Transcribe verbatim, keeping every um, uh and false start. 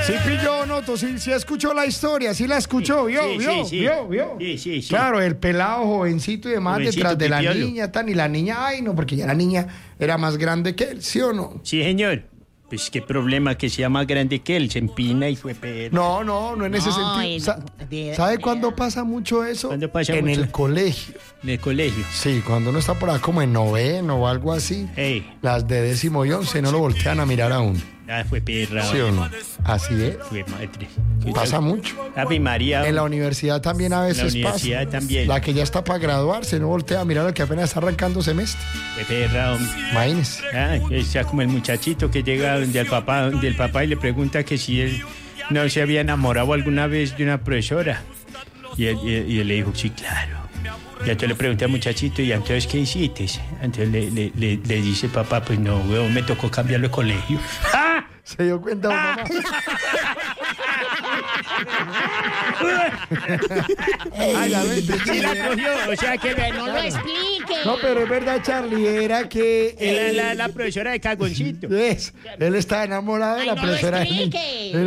Sí pilló, Noto, sí, sí escuchó la historia, sí la escuchó, vio, Sí, vio, sí, sí. vio, vio. Sí, sí, sí. Claro, el pelado jovencito y demás Jovencito, detrás de la pipiolo. niña, tan, y la niña, ay no, porque ya la niña era más grande que él, ¿sí o no? Sí, señor. Pues qué problema que sea más grande que él, se empina y fue perro. No, no, no en ese No, sentido. en- Sa- de- ¿Sabe cuándo pasa mucho eso? ¿Cuándo pasa en mucho? el colegio. En el colegio. Sí, cuando uno está por ahí como en noveno o algo así, Ey, las de décimo y once no lo voltean a mirar a uno, ah, fue perra. ¿sí o no? Así es, Fue madre. pasa mucho. Ave María. En la universidad también a veces En la universidad pasa. también. La que ya está para graduarse no voltea a mirar al que apenas está arrancando semestre. Fue perra, hombre. Imagínese. Ah, o sea, como el muchachito que llega donde el papá, donde el papá y le pregunta que si él no se había enamorado alguna vez de una profesora. Y él, y él- y él le dijo, sí, claro. Y entonces le pregunté al muchachito, ¿y entonces qué hiciste? Entonces le, le, le, le dice el papá, pues no, weón, me tocó cambiarlo de colegio. ¡Ah! ¿Se dio cuenta, mamá? Ay, la mente, Sí la cogió, o sea que Que no lo explique. No, pero es verdad, Charlie, era que... la, la, la profesora de cagoncito. Es, él está enamorado de Ay, la no lo profesora. explique. Él